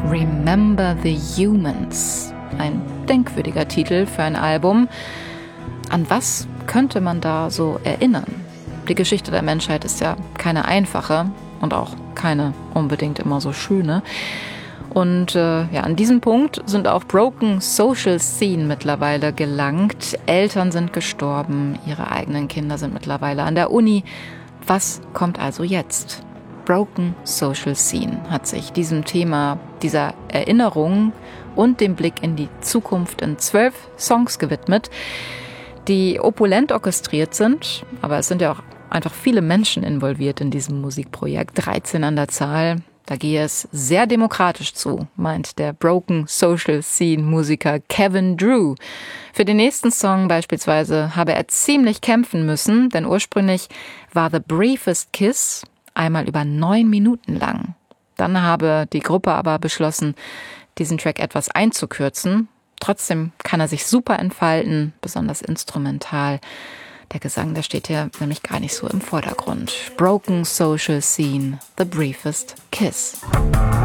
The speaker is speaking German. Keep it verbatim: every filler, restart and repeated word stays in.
Remember the Humans. Ein denkwürdiger Titel für ein Album. An was könnte man da so erinnern? Die Geschichte der Menschheit ist ja keine einfache und auch keine unbedingt immer so schöne. Und äh, ja, an diesem Punkt sind auch Broken Social Scene mittlerweile gelangt. Eltern sind gestorben, ihre eigenen Kinder sind mittlerweile an der Uni. Was kommt also jetzt? Broken Social Scene hat sich diesem Thema, dieser Erinnerung und dem Blick in die Zukunft in zwölf Songs gewidmet, die opulent orchestriert sind, aber es sind ja auch einfach viele Menschen involviert in diesem Musikprojekt, dreizehn an der Zahl. Da gehe es sehr demokratisch zu, meint der Broken Social Scene Musiker Kevin Drew. Für den nächsten Song beispielsweise habe er ziemlich kämpfen müssen, denn ursprünglich war The Briefest Kiss einmal über neun Minuten lang. Dann habe die Gruppe aber beschlossen, diesen Track etwas einzukürzen. Trotzdem kann er sich super entfalten, besonders instrumental. Der Gesang, der steht hier nämlich gar nicht so im Vordergrund. Broken Social Scene, The Briefest Kiss.